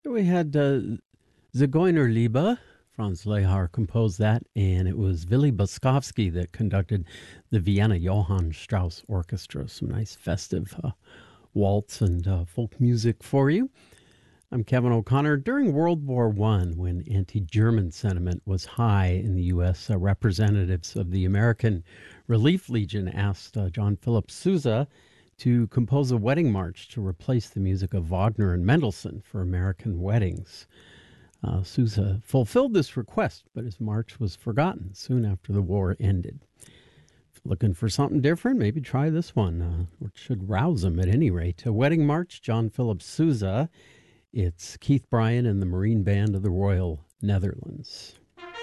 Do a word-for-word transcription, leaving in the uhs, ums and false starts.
We had uh, Zigeunerliebe. Franz Lehar composed that, and it was Willy Boskovsky that conducted the Vienna Johann Strauss Orchestra. Some nice festive uh, waltz and uh, folk music for you. I'm Kevin O'Connor. During World War One, when anti-German sentiment was high in the U S, uh, representatives of the American Relief Legion asked uh, John Philip Sousa to compose a wedding march to replace the music of Wagner and Mendelssohn for American weddings. Uh, Sousa fulfilled this request, but his march was forgotten soon after the war ended. If you're looking for something different, maybe try this one, uh, which should rouse them at any rate. A wedding march, John Philip Sousa. It's Keith Bryan and the Marine Band of the Royal Netherlands.